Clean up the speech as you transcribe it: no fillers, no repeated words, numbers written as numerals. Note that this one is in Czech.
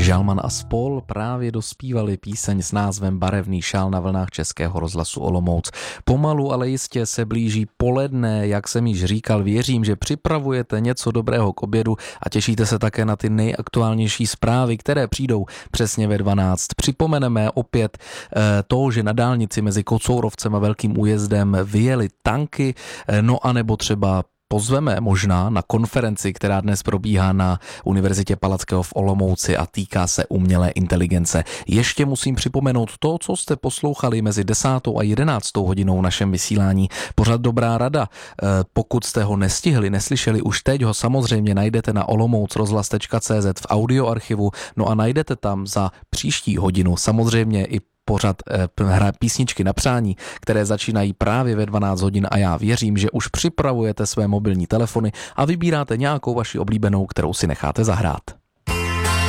Žalman a spol právě dospívali píseň s názvem Barevný šál na vlnách Českého rozhlasu Olomouc. Pomalu, ale jistě se blíží poledne, jak jsem již říkal, věřím, že připravujete něco dobrého k obědu a těšíte se také na ty nejaktuálnější zprávy, které přijdou přesně ve 12. Připomeneme opět to, že na dálnici mezi Kocourovcem a Velkým Újezdem vyjeli tanky, no a nebo třeba pozveme možná na konferenci, která dnes probíhá na Univerzitě Palackého v Olomouci a týká se umělé inteligence. Ještě musím připomenout to, co jste poslouchali mezi 10. a 11. hodinou v našem vysílání. Pořad Dobrá rada. Pokud jste ho nestihli, neslyšeli už teď, ho samozřejmě najdete na olomoucrozhlas.cz v audioarchivu, no a najdete tam za příští hodinu samozřejmě i pořad písničky na přání, které začínají právě ve 12 hodin a já věřím, že už připravujete své mobilní telefony a vybíráte nějakou vaši oblíbenou, kterou si necháte zahrát.